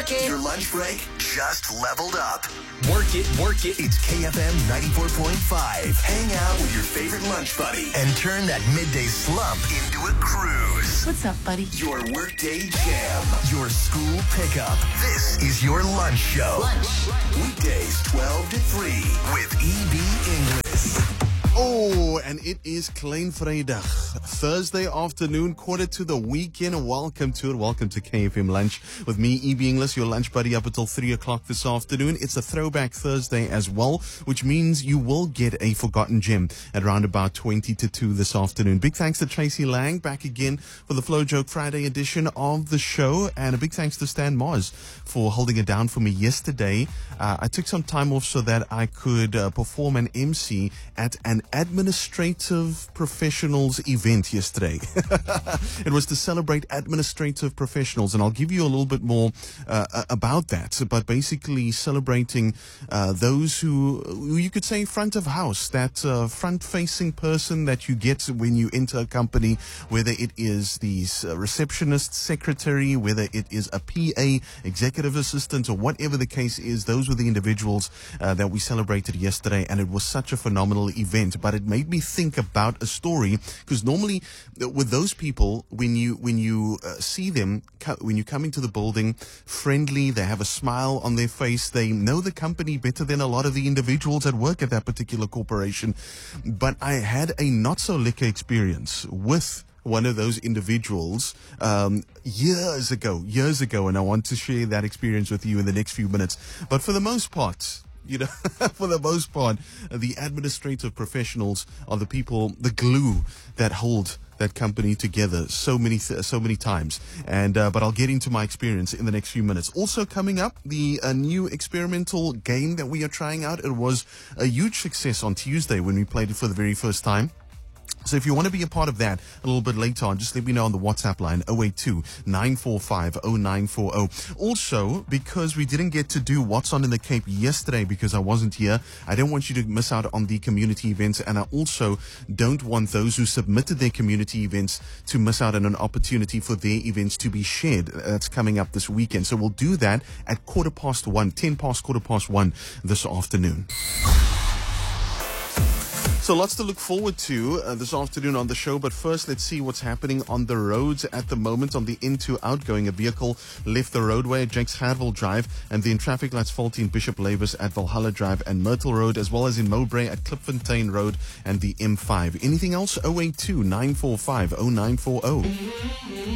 Your lunch break just leveled up. Work it. It's KFM 94.5. Hang out with your favorite lunch buddy and turn that midday slump into a cruise. What's up, buddy? Your workday jam. Your school pickup. This is your lunch show. Weekdays 12 to 3 with EB English. Oh, and it is Klein Vrydag, Thursday afternoon, quarter to the weekend. Welcome to it. Welcome to KFM Lunch with me, EB English, your lunch buddy up until 3 o'clock this afternoon. It's a throwback Thursday as well, which means you will get a forgotten gem at around about 20 to 2 this afternoon. Big thanks to Tracy Lang back again for the Flow Joke Friday edition of the show. And a big thanks to Stan Mars for holding it down for me yesterday. I took some time off so that I could perform an MC at an administrative professionals event yesterday. It was to celebrate administrative professionals, and I'll give you a little bit more about that. But basically celebrating those who you could say front of house, that front-facing person that you get when you enter a company, whether it is the receptionist, secretary, whether it is a PA, executive assistant, or whatever the case is. Those were the individuals that we celebrated yesterday, and it was such a phenomenal event. But it made me think about a story, because normally with those people, when you see them, when you come into the building, friendly, they have a smile on their face, they know the company better than a lot of the individuals that work at that particular corporation. But I had a not so liquor experience with one of those individuals years ago, and I want to share that experience with you in the next few minutes. But for the most part, the administrative professionals are the people, the glue that hold that company together so many times. And but I'll get into my experience in the next few minutes. Also coming up, the new experimental game that we are trying out. It was a huge success on Tuesday when we played it for the very first time. So if you want to be a part of that a little bit later on, just let me know on the WhatsApp line, 082-945-0940. Also, because we didn't get to do What's On in the Cape yesterday because I wasn't here, I don't want you to miss out on the community events, and I also don't want those who submitted their community events to miss out on an opportunity for their events to be shared. That's coming up this weekend. So we'll do that at 1:15 this afternoon. So lots to look forward to this afternoon on the show. But first, let's see what's happening on the roads at the moment. On the N2 outgoing, a vehicle left the roadway at Jakes Gerwel Drive, and then traffic lights faulty in Bishop Lavis at Valhalla Drive and Myrtle Road, as well as in Mowbray at Klipfontein Road and the M5. Anything else? 082-945-0940.